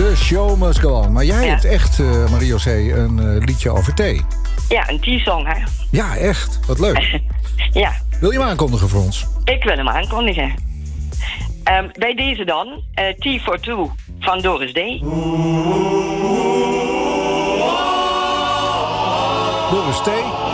The show must go on. Maar jij hebt echt, Marie-José, een liedje over thee. Ja, een tea-song, hè? Ja, echt. Wat leuk. Ja. Wil je hem aankondigen voor ons? Ik wil hem aankondigen. Bij deze dan, Tea for Two van Doris D. Doris T.